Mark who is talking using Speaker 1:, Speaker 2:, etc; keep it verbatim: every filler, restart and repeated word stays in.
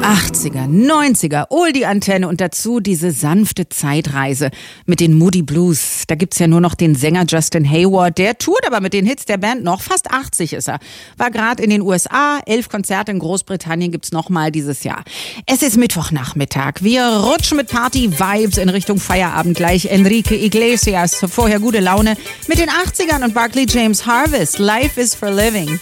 Speaker 1: achtziger, neunziger, Oldie-Antenne und dazu diese sanfte Zeitreise mit den Moody Blues. Da gibt's ja nur noch den Sänger Justin Hayward, der tourt aber mit den Hits der Band noch. Fast achtzig ist er. War gerade in den U S A, elf Konzerte in Großbritannien gibt's nochmal dieses Jahr. Es ist Mittwochnachmittag. Wir rutschen mit Party-Vibes in Richtung Feierabend gleich. Enrique Iglesias, vorher gute Laune mit den achtzigern und Barclay James Harvest. Life is for living.